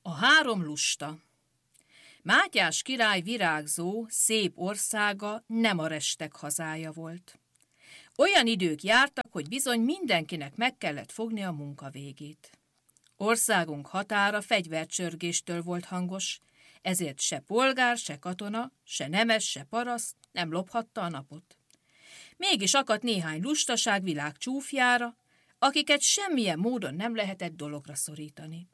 A három lusta. Mátyás király virágzó, szép országa nem a restek hazája volt. Olyan idők jártak, hogy bizony mindenkinek meg kellett fogni a munka végét. Országunk határa fegyvercsörgéstől volt hangos, ezért se polgár, se katona, se nemes, se paraszt nem lophatta a napot. Mégis akadt néhány lustaság világ csúfjára, akiket semmilyen módon nem lehetett dologra szorítani.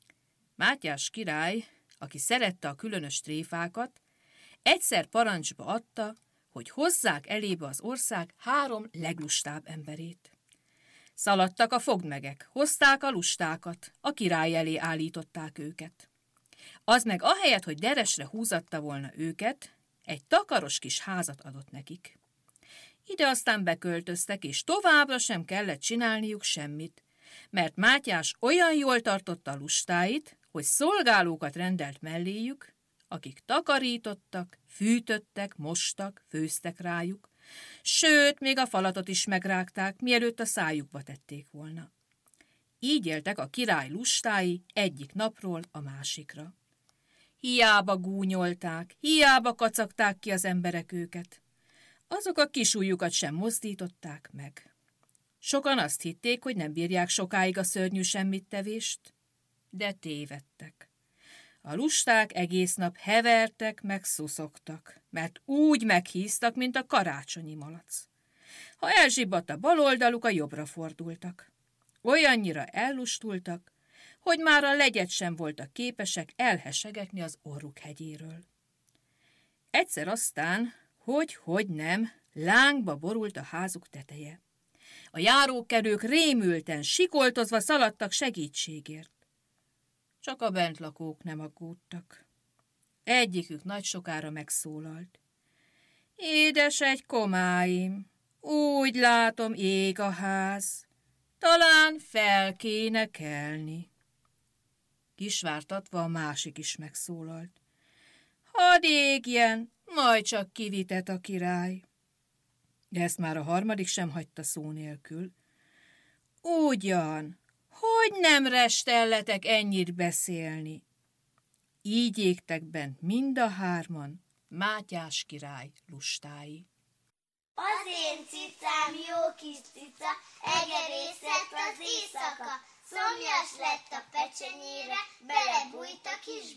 Mátyás király, aki szerette a különös tréfákat, egyszer parancsba adta, hogy hozzák elébe az ország három leglustább emberét. Szaladtak a fogdmegek, hozták a lustákat, a király elé állították őket. Az meg ahelyett, hogy deresre húzatta volna őket, egy takaros kis házat adott nekik. Ide aztán beköltöztek, és továbbra sem kellett csinálniuk semmit, mert Mátyás olyan jól tartotta a lustáit, hogy szolgálókat rendelt melléjük, akik takarítottak, fűtöttek, mostak, főztek rájuk, sőt, még a falatot is megrágták, mielőtt a szájukba tették volna. Így éltek a király lustái egyik napról a másikra. Hiába gúnyolták, hiába kacagták ki az emberek őket. Azok a kisujjukat sem mozdították meg. Sokan azt hitték, hogy nem bírják sokáig a szörnyű semmittevést, de tévedtek. A lusták egész nap hevertek, meg szuszogtak, mert úgy meghíztak, mint a karácsonyi malac. Ha elzsibbadt a bal oldaluk, a jobbra fordultak. Olyannyira ellustultak, hogy már a legyet sem voltak képesek elhesegetni az orruk hegyéről. Egyszer aztán, hogy nem, lángba borult a házuk teteje. A járókelők rémülten, sikoltozva szaladtak segítségért. Csak a bentlakók nem aggódtak. Egyikük nagy sokára megszólalt. Édes egy komáim, úgy látom ég a ház, talán fel kéne kelni. Kisvártatva a másik is megszólalt. Hadd égjen, majd csak kivitet a király. De ezt már a harmadik sem hagyta szó nélkül. Ugyan, hogy nem restelletek ennyit beszélni? Így égtek bent mind a hárman, Mátyás király lustái. Az én cicám jó kis cica, egerészett az éjszaka, szomjas lett a pecsenyére, belebújt a kis